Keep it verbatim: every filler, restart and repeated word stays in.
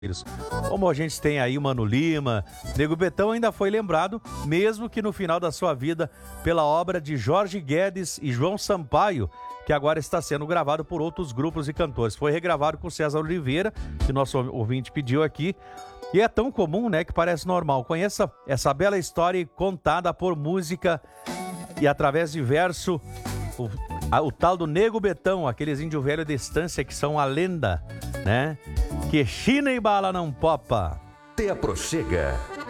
Como a gente tem aí o Mano Lima, Nego Betão ainda foi lembrado, mesmo que no final da sua vida, pela obra de Jorge Guedes e João Sampaio, que agora está sendo gravado por outros grupos e cantores. Foi regravado com César Oliveira, que nosso ouvinte pediu aqui, e é tão comum, né, que parece normal. Conheça essa bela história contada por música e através de verso, o, a, o tal do Nego Betão, aqueles índio velho de estância que são a lenda, né? Que China e bala não popa. Te aproxega.